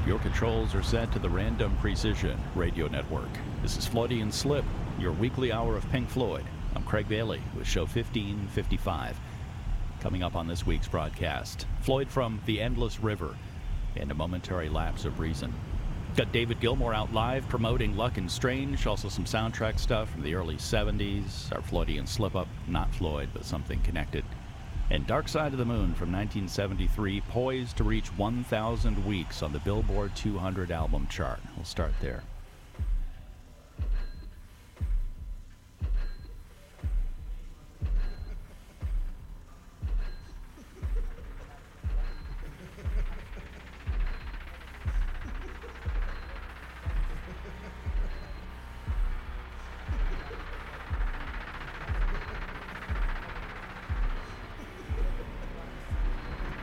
Your controls are set to the Random Precision Radio Network. This is Floydian Slip, your weekly hour of Pink Floyd. I'm Craig Bailey with show 1555. Coming up on this week's broadcast, Floyd from The Endless River and a momentary lapse of reason. Got David Gilmour out live promoting Luck and Strange, also some soundtrack stuff from the early 70s, our Floydian Slip-Up, not Floyd, but something connected. And Dark Side of the Moon from 1973, poised to reach 1,000 weeks on the Billboard 200 album chart. We'll start there.